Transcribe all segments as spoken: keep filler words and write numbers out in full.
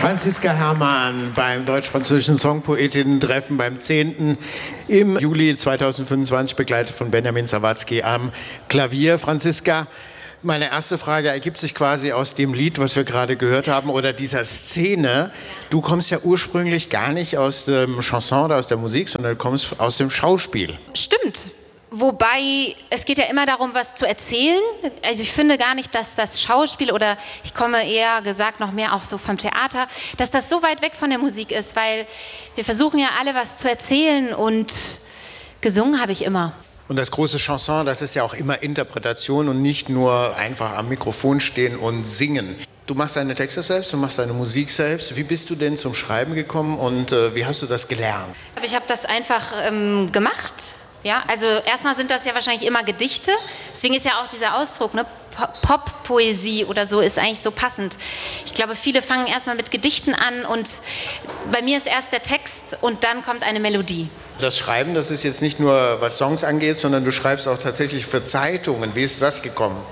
Franziska Herrmann beim Deutsch-Französischen Songpoetinnen-Treffen beim zehnten im Juli zweitausendfünfundzwanzig, begleitet von Benjamin Sawatzki am Klavier. Franziska, meine erste Frage ergibt sich quasi aus dem Lied, was wir gerade gehört haben, oder dieser Szene. Du kommst ja ursprünglich gar nicht aus dem Chanson oder aus der Musik, sondern du kommst aus dem Schauspiel. Stimmt. Wobei, es geht ja immer darum, was zu erzählen. Also ich finde gar nicht, dass das Schauspiel, oder ich komme eher gesagt noch mehr auch so vom Theater, dass das so weit weg von der Musik ist, weil wir versuchen ja alle was zu erzählen und gesungen habe ich immer. Und das große Chanson, das ist ja auch immer Interpretation und nicht nur einfach am Mikrofon stehen und singen. Du machst deine Texte selbst, du machst deine Musik selbst. Wie bist du denn zum Schreiben gekommen und äh, wie hast du das gelernt? Ich habe das einfach ähm, gemacht. Ja, also erstmal sind das ja wahrscheinlich immer Gedichte, deswegen ist ja auch dieser Ausdruck, ne, Pop-Poesie oder so, ist eigentlich so passend. Ich glaube, viele fangen erstmal mit Gedichten an und bei mir ist erst der Text und dann kommt eine Melodie. Das Schreiben, das ist jetzt nicht nur, was Songs angeht, sondern du schreibst auch tatsächlich für Zeitungen. Wie ist das gekommen?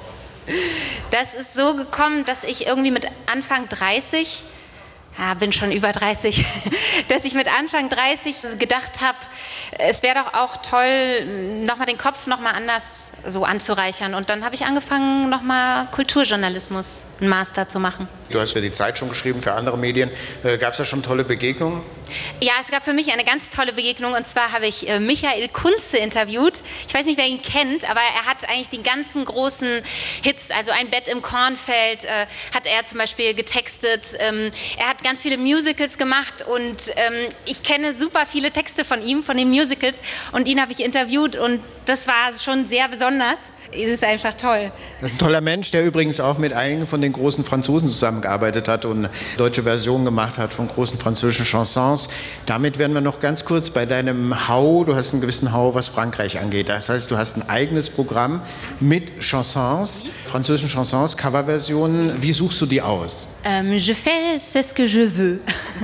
Das ist so gekommen, dass ich irgendwie mit Anfang dreißig, ja, bin schon über dreißig, dass ich mit Anfang dreißig gedacht habe, es wäre doch auch toll, nochmal den Kopf nochmal anders so anzureichern. Und dann habe ich angefangen, nochmal Kulturjournalismus, einen Master zu machen. Du hast für die Zeit schon geschrieben, für andere Medien. Äh, gab es da schon tolle Begegnungen? Ja, es gab für mich eine ganz tolle Begegnung. Und zwar habe ich äh, Michael Kunze interviewt. Ich weiß nicht, wer ihn kennt, aber er hat eigentlich die ganzen großen Hits, also Ein Bett im Kornfeld, äh, hat er zum Beispiel getextet. Ähm, er hat ganz viele Musicals gemacht und ähm, ich kenne super viele Texte von ihm, von den Musicals. Und ihn habe ich interviewt und das war schon sehr besonders. Das ist einfach toll. Das ist ein toller Mensch, der übrigens auch mit einigen von den großen Franzosen zusammengearbeitet hat und deutsche Versionen gemacht hat von großen französischen Chansons. Damit wären wir noch ganz kurz bei deinem Hau. Du hast einen gewissen Hau, was Frankreich angeht. Das heißt, du hast ein eigenes Programm mit Chansons, französischen Chansons, Coverversionen. Wie suchst du die aus? Ähm, je fais ce que je veux.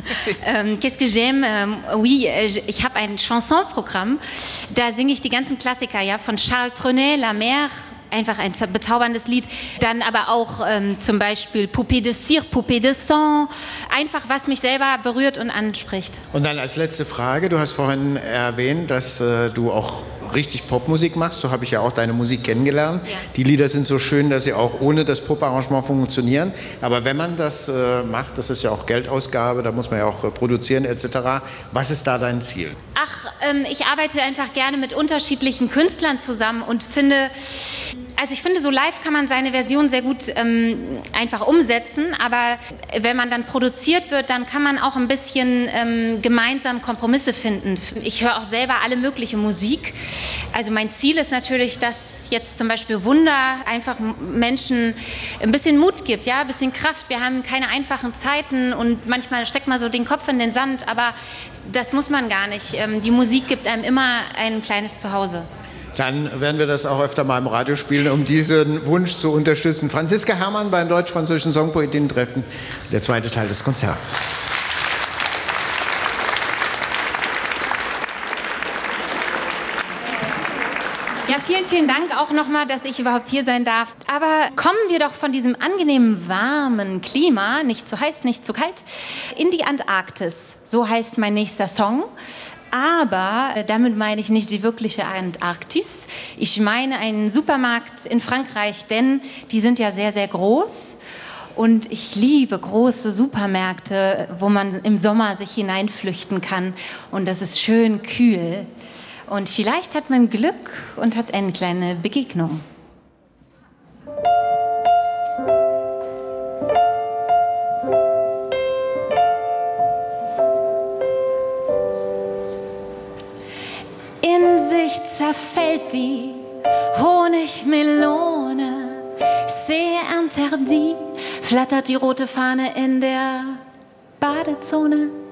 ähm, Qu'est-ce que j'aime? Ähm, oui, ich habe ein Chansonprogramm. Da singe ich die ganzen Klassiker, ja, von Charles Trenet, La Mer. Einfach ein bezauberndes Lied. Dann aber auch ähm, zum Beispiel Poupée de Cire, Poupée de Sang. Einfach, was mich selber berührt und anspricht. Und dann als letzte Frage, du hast vorhin erwähnt, dass äh, du auch richtig Popmusik machst. So habe ich ja auch deine Musik kennengelernt. Ja. Die Lieder sind so schön, dass sie auch ohne das Pop-Arrangement funktionieren. Aber wenn man das äh, macht, das ist ja auch Geldausgabe, da muss man ja auch äh, produzieren et cetera. Was ist da dein Ziel? Ach, ähm, ich arbeite einfach gerne mit unterschiedlichen Künstlern zusammen und finde, also ich finde, so live kann man seine Version sehr gut ähm, einfach umsetzen, aber wenn man dann produziert wird, dann kann man auch ein bisschen ähm, gemeinsam Kompromisse finden. Ich höre auch selber alle mögliche Musik. Also mein Ziel ist natürlich, dass jetzt zum Beispiel Wunder einfach Menschen ein bisschen Mut gibt, ja, ein bisschen Kraft. Wir haben keine einfachen Zeiten und manchmal steckt man so den Kopf in den Sand, aber das muss man gar nicht. Ähm, die Musik gibt einem immer ein kleines Zuhause. Dann werden wir das auch öfter mal im Radio spielen, um diesen Wunsch zu unterstützen. Franziska Herrmann beim Deutsch-Französischen Songpoetinnen-Treffen, der zweite Teil des Konzerts. Ja, vielen, vielen Dank auch nochmal, dass ich überhaupt hier sein darf. Aber kommen wir doch von diesem angenehmen, warmen Klima, nicht zu heiß, nicht zu kalt, in die Antarktis. So heißt mein nächster Song. Aber damit meine ich nicht die wirkliche Antarktis. Ich meine einen Supermarkt in Frankreich, denn die sind ja sehr, sehr groß. Und ich liebe große Supermärkte, wo man im Sommer sich hineinflüchten kann. Und das ist schön kühl. Und vielleicht hat man Glück und hat eine kleine Begegnung. In sich zerfällt die Honigmelone. C'est interdit, flattert die rote Fahne in der Badezone.